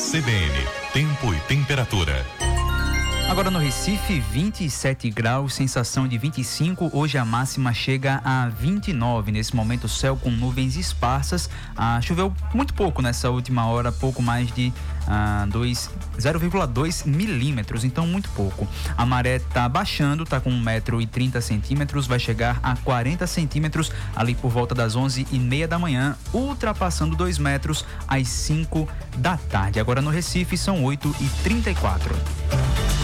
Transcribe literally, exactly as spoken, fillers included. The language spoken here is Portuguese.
C B N, tempo e temperatura. Agora no Recife, vinte e sete graus, sensação de vinte e cinco. Hoje a máxima chega a vinte e nove. Nesse momento, céu com nuvens esparsas. Ah, choveu muito pouco nessa última hora, pouco mais de ah, zero vírgula dois milímetros, então muito pouco. A maré está baixando, está com um metro e trinta centímetros, vai chegar a quarenta centímetros ali por volta das onze e meia da manhã, ultrapassando dois metros às cinco da tarde. Agora no Recife são oito e trinta e quatro.